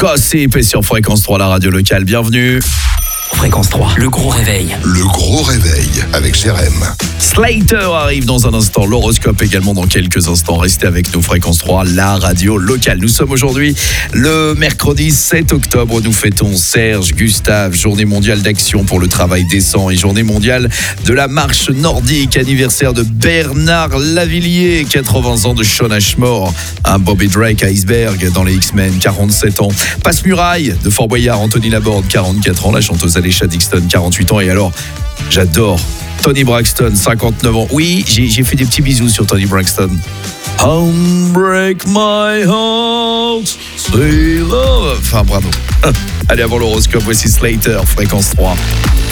Gossip est sur Fréquence 3, la radio locale. Bienvenue. Fréquence 3, le gros réveil. Le gros réveil avec Jérém. Slater arrive dans un instant, l'horoscope également dans quelques instants. Restez avec nous, Fréquence 3, la radio locale. Nous sommes aujourd'hui le mercredi 7 octobre. Nous fêtons Serge, Gustave, journée mondiale d'action pour le travail décent et journée mondiale de la marche nordique. Anniversaire de Bernard Lavillier, 80 ans de Shawn Ashmore, un Bobby Drake à Iceberg dans les X-Men, 47 ans. Passe-Muraille de Fort Boyard, Anthony Laborde, 44 ans, la chanteuse Alicia Dixon, 48 ans. Et alors, j'adore Tony Braxton, 59 ans. Oui, j'ai fait des petits bisous sur Tony Braxton. Unbreak my heart, say love. Enfin, bravo. Allez, avant l'horoscope, voici Slater, Fréquence 3.